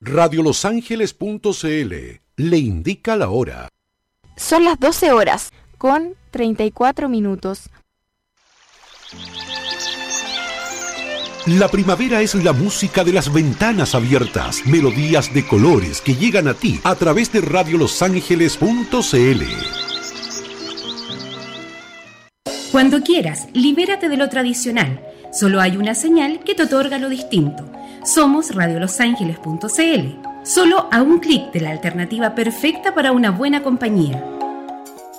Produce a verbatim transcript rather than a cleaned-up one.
radio los ángeles punto c l le indica la hora. Son las doce horas con treinta y cuatro minutos. La primavera es la música de las ventanas abiertas, melodías de colores que llegan a ti a través de radio los ángeles punto c l. Cuando quieras, libérate de lo tradicional. Solo hay una señal que te otorga lo distinto. Somos radio los ángeles punto c l. Solo a un clic de la alternativa perfecta para una buena compañía.